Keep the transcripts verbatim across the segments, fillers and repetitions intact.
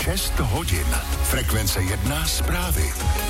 šest hodin. Frekvence jedna zprávy.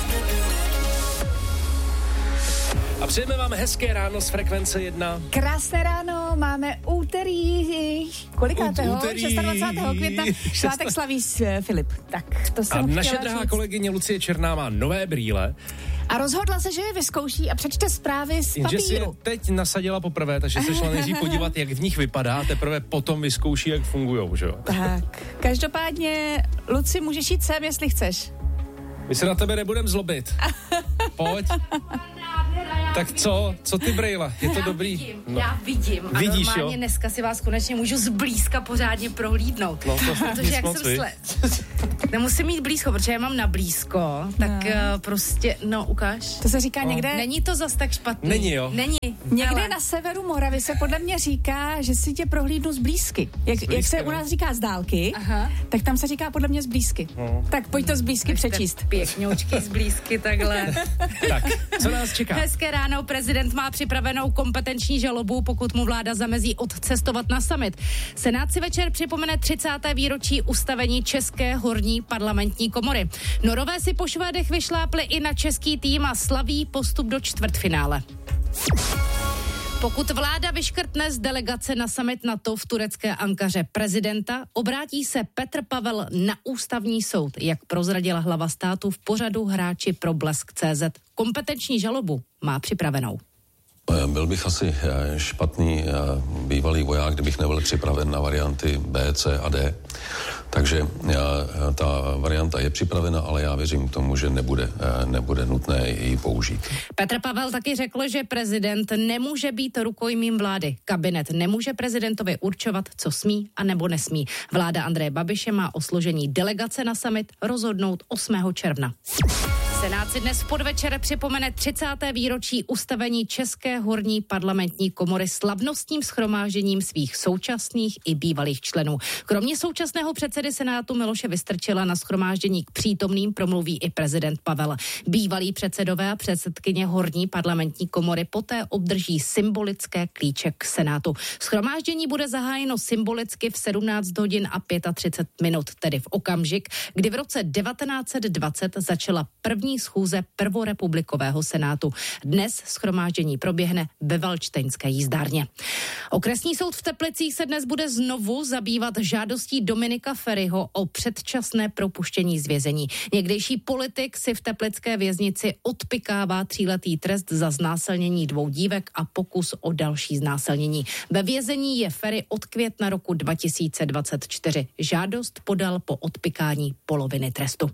A přejeme vám hezké ráno z Frekvence jedna. Krásné ráno, máme úterý, kolikátého? Úterý. dvacátého šestého května, svátek slaví Filip. Tak, to jsem A naše chtěla drahá říct. kolegyně Lucie Černá má nové brýle. A rozhodla se, že je vyzkouší a přečte zprávy z Jenže si je papíru. teď nasadila poprvé, takže se šla nejdřív podívat, jak v nich vypadá, a teprve potom vyzkouší, jak fungujou, že jo? Tak, každopádně, Luci, můžeš jít sem, jestli chceš. My se na tebe nebudem zlobit. Pojď. Tak co? Co ty brejla? Je to já dobrý? Vidím, No. Já vidím. A Vidíš, normálně jo? dneska si vás konečně můžu zblízka pořádně prohlídnout. No, to protože nic jak moc, jsem viď? sled. Nemusím mít blízko, protože já mám na blízko. Tak No. uh, prostě, no ukáž. To se říká někde... Není to zas tak špatný. Není, jo? Není. Někde Ale na severu Moravy se podle mě říká, že si tě prohlídnu z blízky. Jak, blízka, jak se no. u nás říká z dálky, Aha. tak tam se říká podle mě z blízky. No. Tak pojď to z blízky přečíst. Pěkňoučky z blízky takhle. Tak, co nás čeká? Hezké ráno, prezident má připravenou kompetenční žalobu, pokud mu vláda zamezí odcestovat na summit. Senát si večer připomene třicáté výročí ustavení České horní parlamentní komory. Norové si po Švédech vyšlápli i na český tým a slaví postup do čtvrtfinále. Pokud vláda vyškrtne z delegace na summit NATO v turecké Ankaře prezidenta, obrátí se Petr Pavel na ústavní soud, jak prozradila hlava státu v pořadu Hráči pro Blesk tečka cé zet. Kompetenční žalobu má připravenou. Byl bych asi špatný bývalý voják, kdybych nebyl připraven na varianty B, C a D. Takže ta varianta je připravena, ale já věřím tomu, že nebude, nebude nutné ji použít. Petr Pavel taky řekl, že prezident nemůže být rukojmím vlády. Kabinet nemůže prezidentovi určovat, co smí a nebo nesmí. Vláda Andreje Babiše má o složení delegace na summit rozhodnout osmého června. Senát si dnes v podvečer připomene třicáté výročí ustavení České horní parlamentní komory slavnostním shromážděním svých současných i bývalých členů. Kromě současného předsedy Senátu Miloše Vystrčila na shromáždění k přítomným promluví i prezident Pavel. Bývalí předsedové a předsedkyně horní parlamentní komory poté obdrží symbolické klíče k Senátu. Shromáždění bude zahájeno symbolicky v sedmnáct hodin a třicet pět minut, tedy v okamžik, kdy v roce devatenáct set dvacet začala první schůze prvorepublikového senátu. Dnes shromáždění proběhne ve Valštejnské jízdárně. Okresní soud v Teplicích se dnes bude znovu zabývat žádostí Dominika Feriho o předčasné propuštění z vězení. Někdejší politik si v teplické věznici odpykává tříletý trest za znásilnění dvou dívek a pokus o další znásilnění. Ve vězení je Feri od května roku dva tisíce dvacet čtyři. Žádost podal po odpykání poloviny trestu.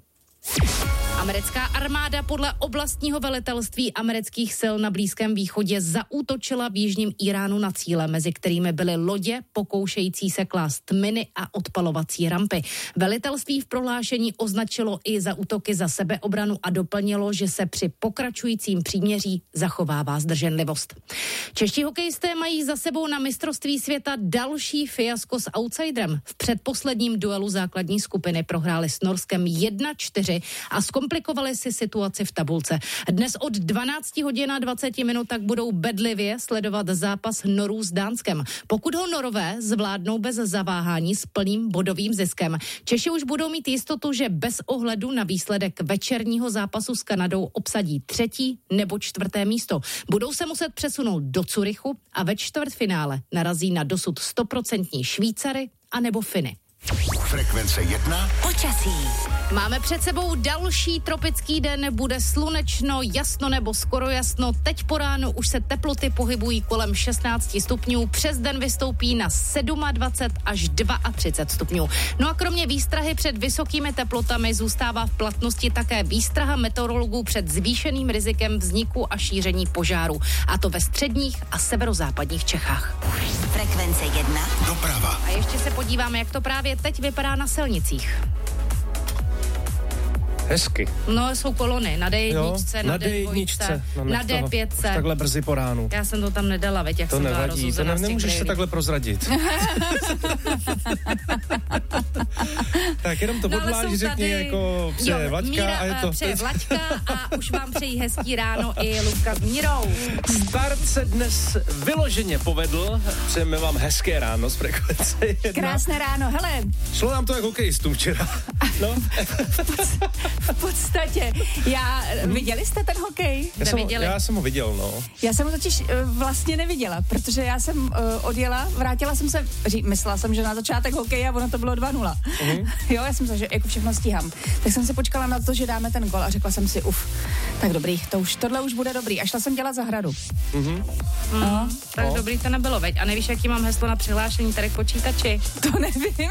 Americká armáda podle oblastního velitelství amerických sil na Blízkém východě zaútočila v jižním Iránu na cíle, mezi kterými byly lodě pokoušející se klást miny a odpalovací rampy. Velitelství v prohlášení označilo i za útoky za sebeobranu a doplnilo, že se při pokračujícím příměří zachovává zdrženlivost. Čeští hokejisté mají za sebou na mistrovství světa další fiasko s outsiderem. V předposledním duelu základní skupiny prohráli s Norskem jedna čtyři a zkomplikovali si situaci v tabulce. Dnes od dvanáct hodin a dvacet minut tak budou bedlivě sledovat zápas Norů s Dánskem. Pokud ho Norové zvládnou bez zaváhání s plným bodovým ziskem, Češi už budou mít jistotu, že bez ohledu na výsledek večerního zápasu s Kanadou obsadí třetí nebo čtvrté místo. Budou se muset přesunout do Curychu a ve čtvrtfinále narazí na dosud stoprocentní Švýcary a nebo Finy. Frekvence jedna. Počasí. Máme před sebou další tropický den, bude slunečno, jasno nebo skoro jasno. Teď po ránu už se teploty pohybují kolem šestnáct stupňů, přes den vystoupí na dvacet sedm až třicet dva stupňů. No a kromě výstrahy před vysokými teplotami zůstává v platnosti také výstraha meteorologů před zvýšeným rizikem vzniku a šíření požáru, a to ve středních a severozápadních Čechách. Frekvence jedna. Doprava. A ještě se podíváme, jak to právě teď vypadá na silnicích. Hezky. No, jsou kolony na D jedna, na, na D dva, D jedna, no, na D pět. Už takhle brzy po ránu. Já jsem to tam nedala, veď, jak To jsem byla nevadí, to rozhozená ne, z těch nemůžeš se grejlí. takhle prozradit. Tak Tak jenom to No, ale odvláš, jsou řekni tady- jako přeje Jo, Vlaďka Míra, a je to... přeje Vlaďka a už vám přejí hezký ráno i Lubka s Mírou. Start se dnes vyloženě povedl. Přejeme vám hezké ráno z Frekvence jedna. Krásné ráno, hele, Šlo nám to jako hokejistům včera. No. v podstatě, já, viděli jste ten hokej? Já jsem, Neviděli. já jsem ho viděl, no. Já jsem ho totiž uh, vlastně neviděla, protože já jsem uh, odjela, vrátila jsem se, ří, myslela jsem, že na začátek hokeje a ono to bylo dva nula. Uh-huh. Jo, já jsem se, že jako všechno stíhám. Tak jsem si počkala na to, že dáme ten gol a řekla jsem si, uf, tak dobrý, to už, tohle už bude dobrý. A šla jsem dělat zahradu. Uh-huh. No, Tak No. dobrý to nebylo, veď? A nevíš, jaký mám heslo na přihlášení tady k počítači? to nevím.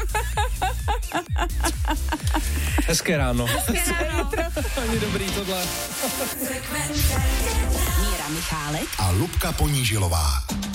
Hezké ráno. Hezké ráno. Ani dobrý tohle. Míra Michálek A Lubka Ponížilová.